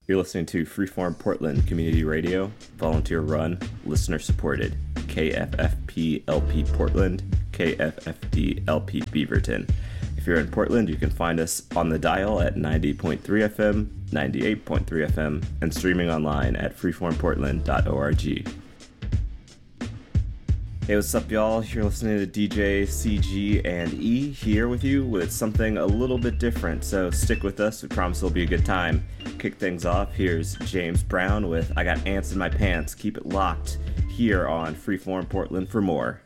You're listening to Freeform Portland Community Radio, volunteer run, listener supported. KFFP-LP Portland, KFFD-LP Beaverton. If you're in Portland, you can find us on the dial at 90.3 FM, 98.3 FM, and streaming online at freeformportland.org. Hey, what's up, y'all? You're listening to DJ CG and E here with you with something a little bit different, so stick with us. We promise it'll be a good time. Kick things off, here's James Brown with I Got Ants in My Pants. Keep it locked here on Freeform Portland for more.